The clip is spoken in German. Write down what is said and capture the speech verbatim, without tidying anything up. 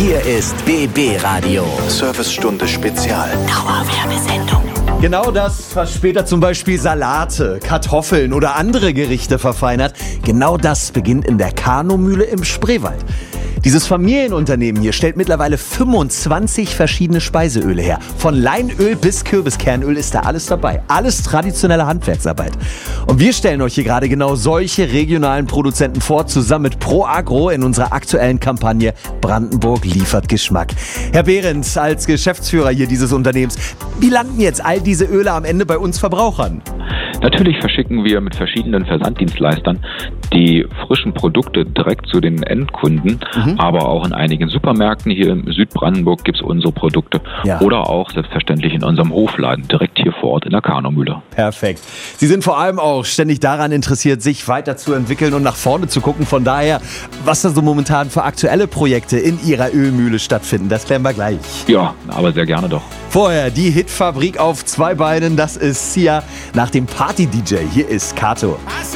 Hier ist B B Radio. Servicestunde Spezial. Dauerwerbesendung. Genau das, was später zum Beispiel Salate, Kartoffeln oder andere Gerichte verfeinert, genau das beginnt in der Kano-Mühle im Spreewald. Dieses Familienunternehmen hier stellt mittlerweile fünfundzwanzig verschiedene Speiseöle her. Von Leinöl bis Kürbiskernöl ist da alles dabei. Alles traditionelle Handwerksarbeit. Und wir stellen euch hier gerade genau solche regionalen Produzenten vor, zusammen mit Pro Agro in unserer aktuellen Kampagne Brandenburg liefert Geschmack. Herr Behrens, als Geschäftsführer hier dieses Unternehmens, wie landen jetzt all diese Öle am Ende bei uns Verbrauchern? Natürlich verschicken wir mit verschiedenen Versanddienstleistern die frischen Produkte direkt zu den Endkunden, mhm. aber auch in einigen Supermärkten hier in Südbrandenburg gibt es unsere Produkte ja. oder auch selbstverständlich in unserem Hofladen, direkt hier vor Ort in der Kano-Mühle. Perfekt. Sie sind vor allem auch ständig daran interessiert, sich weiterzuentwickeln und nach vorne zu gucken. Von daher, was da so momentan für aktuelle Projekte in Ihrer Ölmühle stattfinden, das klären wir gleich. Ja, aber sehr gerne doch. Vorher die Hitfabrik auf zwei Beinen, das ist Sia. Nach dem Party-D J, hier ist Kato.